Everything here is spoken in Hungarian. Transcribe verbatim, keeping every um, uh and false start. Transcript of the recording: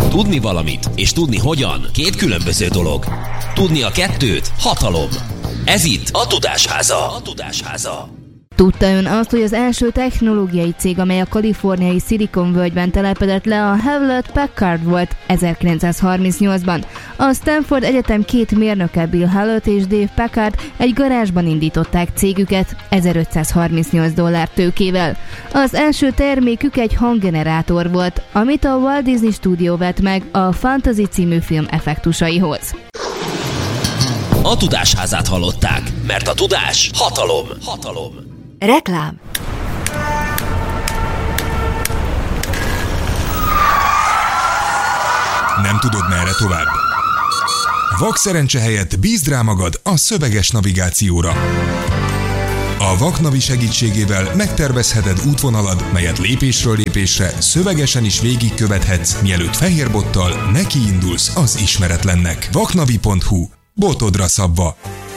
Tudni valamit és tudni hogyan két különböző dolog. Tudni a kettőt hatalom. Ez itt a Tudásháza. A Tudásháza. Tudta ön azt, hogy az első technológiai cég, amely a kaliforniai Silicon völgyben telepedett le, a Hewlett Packard volt ezerkilencszázharmincnyolcban. A Stanford Egyetem két mérnöke, Bill Hewlett és Dave Packard egy garázsban indították cégüket ezerötszázharmincnyolc dollár tőkével. Az első termékük egy hanggenerátor volt, amit a Walt Disney Studio vett meg a Fantasy című film effektusaihoz. A Tudásházát hallották, mert a tudás hatalom. Hatalom. Reklám. Nem tudod, merre tovább? Vakszerencse helyett bízd rá magad a szöveges navigációra. A Vaknavi segítségével megtervezheted útvonalad, melyet lépésről lépésre szövegesen is végigkövethetsz, mielőtt fehérbottal nekiindulsz az ismeretlennek. vaknavi pont hu. Botodra szabva.